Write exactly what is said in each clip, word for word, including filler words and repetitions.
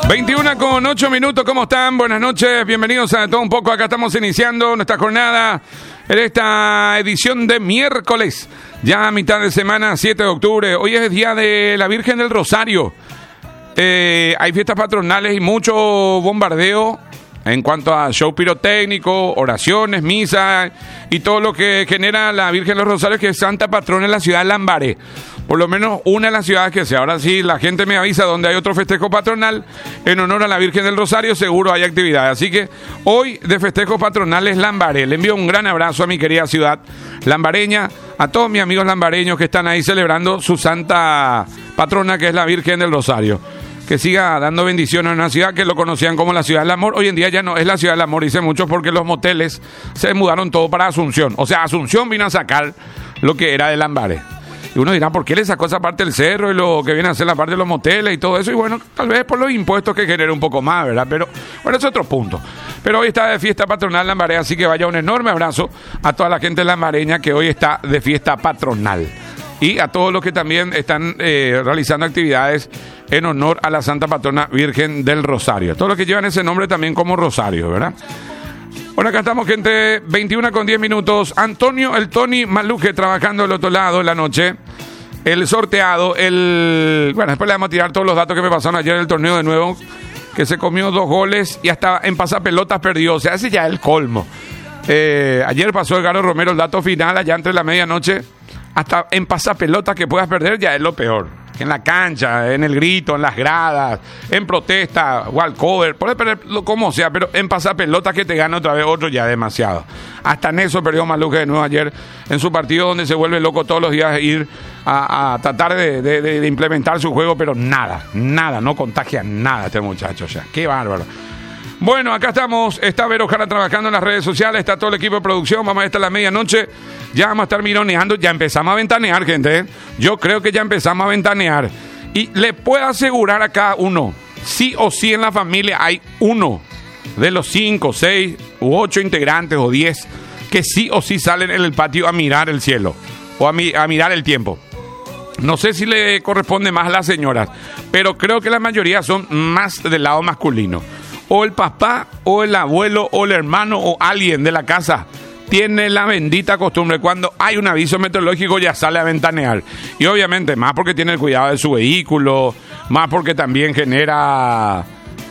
veintiuno con ocho minutos, ¿cómo están? Buenas noches, bienvenidos a Todo Un Poco. Acá estamos iniciando nuestra jornada en esta edición de miércoles, ya a mitad de semana, siete de octubre. Hoy es el día de la Virgen del Rosario. Eh, hay fiestas patronales y mucho bombardeo en cuanto a show pirotécnico, oraciones, misa y todo lo que genera la Virgen de los Rosarios, que es santa patrona en la ciudad de Lambaré. Por lo menos una de las ciudades que sea. Ahora sí, la gente me avisa donde hay otro festejo patronal en honor a la Virgen del Rosario, seguro hay actividades. Así que hoy de festejos patronales Lambaré. Le envío un gran abrazo a mi querida ciudad lambareña, a todos mis amigos lambareños que están ahí celebrando su santa patrona, que es la Virgen del Rosario. Que siga dando bendiciones a una ciudad que lo conocían como la ciudad del amor. Hoy en día ya no es la ciudad del amor, dice muchos, porque los moteles se mudaron todo para Asunción. O sea, Asunción vino a sacar lo que era de Lambaré. Y uno dirá, ¿por qué le sacó esa parte del cerro y lo que viene a ser la parte de los moteles y todo eso? Y bueno, tal vez por los impuestos que genera un poco más, ¿verdad? Pero bueno, es otro punto. Pero hoy está de fiesta patronal Lambaré, así que vaya un enorme abrazo a toda la gente lambareña que hoy está de fiesta patronal. Y a todos los que también están eh, realizando actividades en honor a la Santa Patrona Virgen del Rosario. Todos los que llevan ese nombre también como Rosario, ¿verdad? Bueno, acá estamos, gente, veintiuno con diez minutos. Antonio, el Tony Maluque, trabajando del otro lado en la noche. El sorteado, el... Bueno, después le vamos a tirar todos los datos que me pasaron ayer en el torneo de nuevo. Que se comió dos goles y hasta en pasapelotas perdió. O sea, ese ya es el colmo. Eh, ayer pasó Edgardo Romero el dato final allá entre la medianoche. Hasta en pasapelotas que puedas perder ya es lo peor. En la cancha, en el grito, en las gradas, en protesta, walkover, puedes perderlo como sea, pero en pasapelotas que te gane otra vez otro ya es demasiado. Hasta en eso perdió Maluque de nuevo ayer en su partido, donde se vuelve loco todos los días ir a, a tratar de, de, de implementar su juego, pero nada, nada, no contagia nada este muchacho ya. Qué bárbaro. Bueno, acá estamos, está Vero Jara trabajando en las redes sociales, está todo el equipo de producción, vamos a estar a la medianoche, ya vamos a estar mironeando, ya empezamos a ventanear, gente, ¿eh? Yo creo que ya empezamos a ventanear, y le puedo asegurar a cada uno, sí o sí en la familia hay uno de los cinco, seis u ocho integrantes o diez que sí o sí salen en el patio a mirar el cielo, o a, mi, a mirar el tiempo. No sé si le corresponde más a las señoras, pero creo que la mayoría son más del lado masculino. O el papá, o el abuelo, o el hermano, o alguien de la casa tiene la bendita costumbre. Cuando hay un aviso meteorológico ya sale a ventanear. Y obviamente más porque tiene el cuidado de su vehículo, más porque también genera,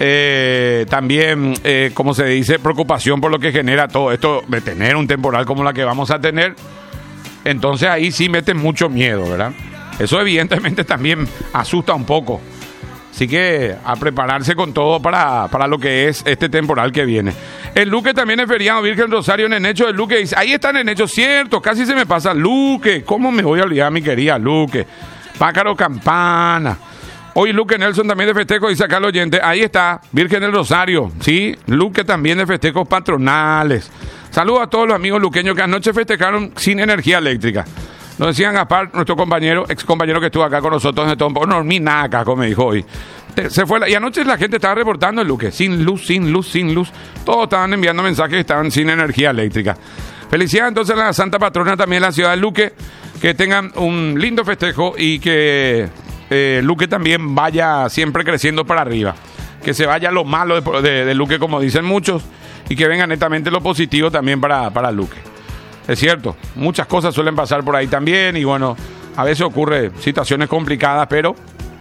eh, también, eh, como se dice, preocupación por lo que genera todo esto de tener un temporal como la que vamos a tener. Entonces ahí sí mete mucho miedo, ¿verdad? Eso evidentemente también asusta un poco. Así que a prepararse con todo para, para lo que es este temporal que viene. El Luque también es feriado, Virgen Rosario en Enecho del Luque. Dice, ahí está en Enecho, cierto, casi se me pasa Luque. ¿Cómo me voy a olvidar, mi querida Luque? Pácaro Campana. Hoy Luque Nelson también de festejo, dice acá el oyente. Ahí está, Virgen del Rosario, ¿sí? Luque también de festejos patronales. Saludos a todos los amigos luqueños que anoche festejaron sin energía eléctrica. Nos decían Gaspar, nuestro compañero, ex compañero que estuvo acá con nosotros, no dormí nada acá, como me dijo hoy. Se fue la, y anoche la gente estaba reportando el Luque, sin luz, sin luz, sin luz. Todos estaban enviando mensajes que estaban sin energía eléctrica. Felicidades entonces a la Santa Patrona también de la ciudad de Luque, que tengan un lindo festejo y que eh, Luque también vaya siempre creciendo para arriba. Que se vaya lo malo de, de, de Luque, como dicen muchos, y que venga netamente lo positivo también para, para Luque. Es cierto, muchas cosas suelen pasar por ahí también y bueno, a veces ocurre situaciones complicadas, pero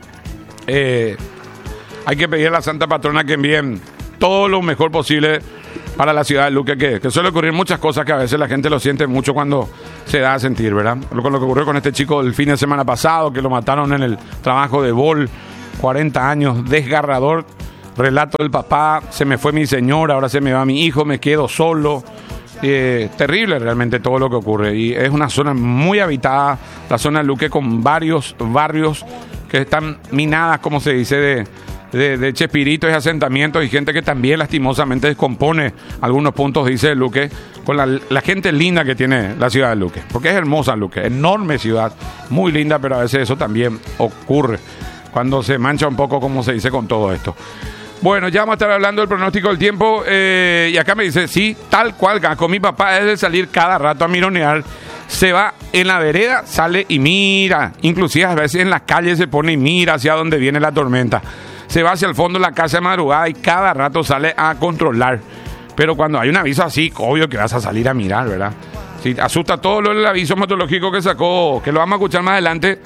eh, hay que pedir a la Santa Patrona que envíen todo lo mejor posible para la ciudad de Luque, que, que suele ocurrir muchas cosas que a veces la gente lo siente mucho cuando se da a sentir, ¿verdad? Con lo que ocurrió con este chico el fin de semana pasado, que lo mataron en el trabajo de bol, cuarenta años, desgarrador, relato del papá, se me fue mi señora, ahora se me va mi hijo, me quedo solo. Eh, terrible realmente todo lo que ocurre y es una zona muy habitada, la zona de Luque, con varios barrios que están minadas, como se dice, de, de, de chespiritos y asentamientos y gente que también lastimosamente descompone algunos puntos, dice Luque, con la, la gente linda que tiene la ciudad de Luque, porque es hermosa Luque, enorme ciudad, muy linda, pero a veces eso también ocurre cuando se mancha un poco, como se dice, con todo esto. Bueno, ya vamos a estar hablando del pronóstico del tiempo eh, y acá me dice, sí, tal cual, con mi papá es de salir cada rato a mironear, se va en la vereda, sale y mira, inclusive a veces en las calles se pone y mira hacia dónde viene la tormenta. se va hacia el fondo de la casa de madrugada y cada rato sale a controlar. Pero cuando hay un aviso así, obvio que vas a salir a mirar, ¿verdad? Si te asusta todo lo del aviso meteorológico que sacó, que lo vamos a escuchar más adelante,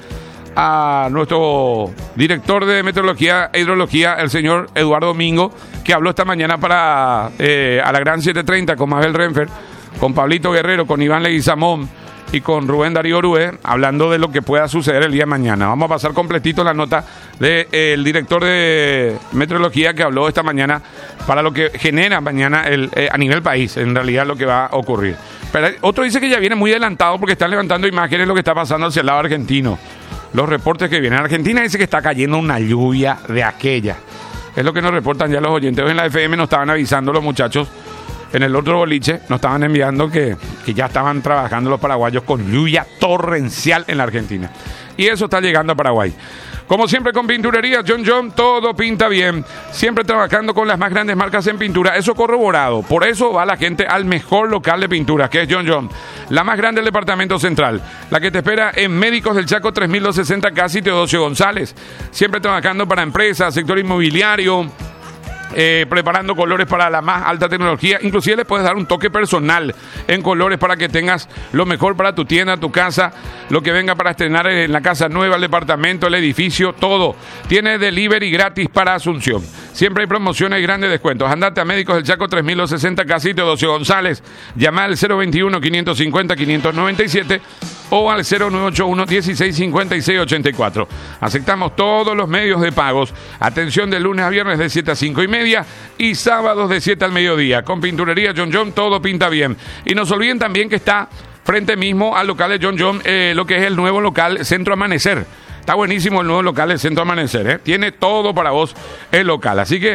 a nuestro director de meteorología e hidrología, el señor Eduardo Domingo, que habló esta mañana para eh, a la gran siete treinta con Mabel Renfer, con Pablito Guerrero, con Iván Leguizamón y con Rubén Darío Orué, hablando de lo que pueda suceder el día de mañana. Vamos a pasar completito la nota del de, eh, director de meteorología que habló esta mañana para lo que genera mañana el, eh, a nivel país, en realidad lo que va a ocurrir. Pero otro dice que ya viene muy adelantado porque están levantando imágenes de lo que está pasando hacia el lado argentino. Los reportes que vienen. Argentina dice que está cayendo una lluvia de aquella. Es lo que nos reportan ya los oyentes. Hoy en la F M nos estaban avisando los muchachos en el otro boliche, nos estaban enviando que, que ya estaban trabajando los paraguayos con lluvia torrencial en la Argentina. Y eso está llegando a Paraguay. Como siempre con Pinturería John John, todo pinta bien. Siempre trabajando con las más grandes marcas en pintura. Eso corroborado. Por eso va la gente al mejor local de pinturas, que es John John. La más grande del departamento central. La que te espera en Médicos del Chaco tres mil doscientos sesenta, casi Teodosio González. Siempre trabajando para empresas, sector inmobiliario. Eh, preparando colores para la más alta tecnología. Inclusive le puedes dar un toque personal en colores para que tengas lo mejor para tu tienda, tu casa, lo que venga para estrenar en la casa nueva, el departamento, el edificio, todo. Tiene delivery gratis para Asunción. Siempre hay promociones y grandes descuentos. Andate a Médicos del Chaco tres mil doscientos sesenta, casi Teodosio González. Llama al cero veintiuno, quinientos cincuenta, quinientos noventa y siete o al cero nueve ocho uno, dieciséis cincuenta y seis ochenta y cuatro. Aceptamos todos los medios de pagos. Atención de lunes a viernes de siete a cinco y media y sábados de siete al mediodía. Con Pinturería John John todo pinta bien. Y no se olviden también que está frente mismo al local de John John, eh, lo que es el nuevo local Centro Amanecer. Está buenísimo el nuevo local del Centro Amanecer, ¿eh? Tiene todo para vos el local. Así que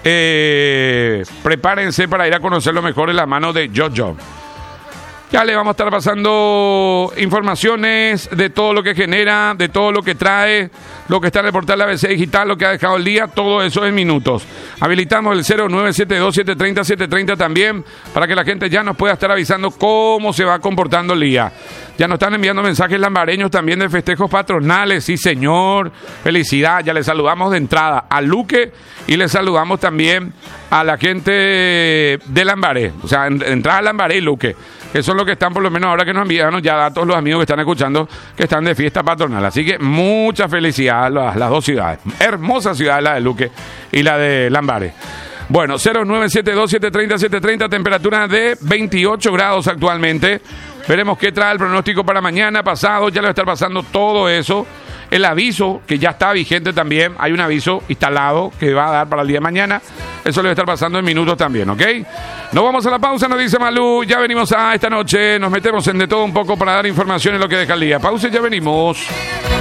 eh, prepárense para ir a conocer lo mejor en la mano de John John. Ya le vamos a estar pasando informaciones de todo lo que genera, de todo lo que trae, lo que está en el portal A B C Digital, lo que ha dejado el día, todo eso en minutos. Habilitamos el cero nueve siete dos, siete tres cero, siete tres cero también para que la gente ya nos pueda estar avisando cómo se va comportando el día. Ya nos están enviando mensajes lambareños también de festejos patronales. Sí, señor. Felicidad. Ya le saludamos de entrada a Luque y le saludamos también a la gente de Lambaré. O sea, entrada a Lambaré y Luque. Eso es lo que están, por lo menos ahora que nos enviaron ya datos los amigos que están escuchando, que están de fiesta patronal. Así que mucha felicidad a las, las dos ciudades. Hermosa ciudad la de Luque y la de Lambaré. Bueno, cero nueve siete dos, siete tres cero, siete tres cero, temperatura de veintiocho grados actualmente. Veremos qué trae el pronóstico para mañana, pasado, ya le va a estar pasando todo eso. El aviso, que ya está vigente también, hay un aviso instalado que va a dar para el día de mañana. Eso le va a estar pasando en minutos también, ¿ok? Nos vamos a la pausa, nos dice Malú. Ya venimos a esta noche, nos metemos en de todo un poco para dar información en lo que deja el día. Pausa y ya venimos.